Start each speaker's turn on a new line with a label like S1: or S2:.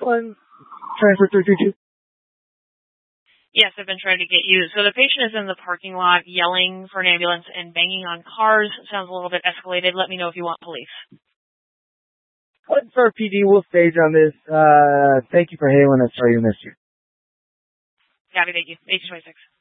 S1: 1, transfer 332.
S2: Yes, I've been trying to get you. So the patient is in the parking lot yelling for an ambulance and banging on cars. Sounds a little bit escalated. Let me know if you want police.
S1: What's our PD will stage on this? Thank you for hailing us. Sorry we missed you.
S2: Copy, thank you. 1826.